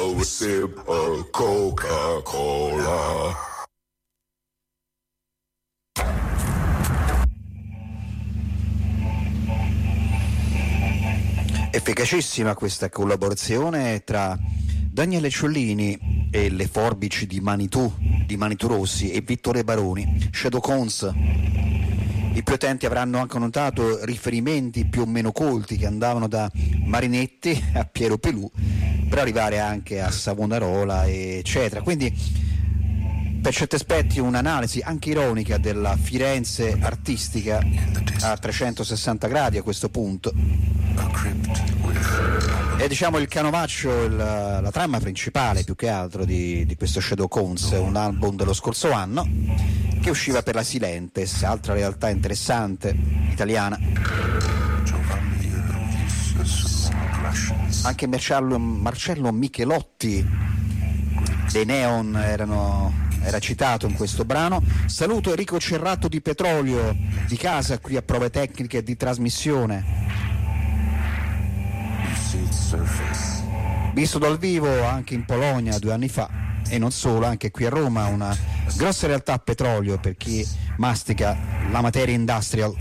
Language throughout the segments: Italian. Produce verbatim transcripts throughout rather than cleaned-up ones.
have a sip of Coca-Cola. Efficacissima questa collaborazione tra Daniele Ciollini e le forbici di Manitou, di Manitou Rossi e Vittore Baroni, Shadow Cones. I più attenti avranno anche notato riferimenti più o meno colti che andavano da Marinetti a Piero Pelù per arrivare anche a Savonarola eccetera, quindi per certi aspetti un'analisi anche ironica della Firenze artistica a trecentosessanta gradi a questo punto. E diciamo il canovaccio, il, la trama principale più che altro di, di questo Shadow Cones, un album dello scorso anno che usciva per la Silentes, altra realtà interessante italiana. Anche Marcello, Marcello Michelotti dei Neon erano era citato in questo brano. Saluto Enrico Cerrato di Petrolio di casa qui a prove tecniche di trasmissione. Visto dal vivo anche in Polonia due anni fa e non solo, anche qui a Roma, una grossa realtà a petrolio per chi mastica la materia industrial.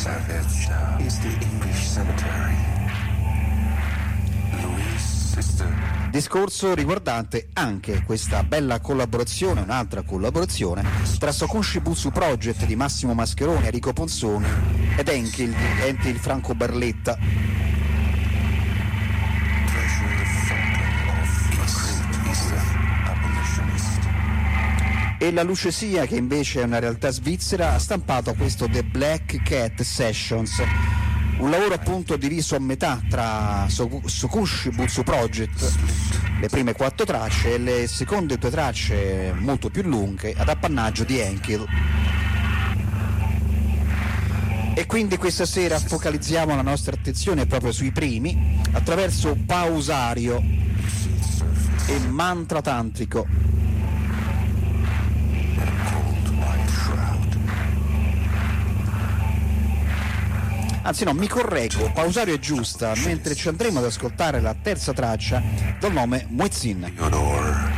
Discorso riguardante anche questa bella collaborazione, un'altra collaborazione tra Sokunshi Butsu Project di Massimo Mascheroni, Enrico Ponzoni ed Enkel di Entil Franco Barletta. E la Lucesia, che invece è una realtà svizzera, ha stampato questo The Black Cat Sessions, un lavoro appunto diviso a metà tra Sokunshi Butsu Project, le prime quattro tracce, e le seconde due tracce molto più lunghe ad appannaggio di Enkel. E quindi questa sera focalizziamo la nostra attenzione proprio sui primi attraverso Pausario e Mantra Tantrico. Anzi no, mi correggo, Pausario è giusta, mentre ci andremo ad ascoltare la terza traccia dal nome Muezzin.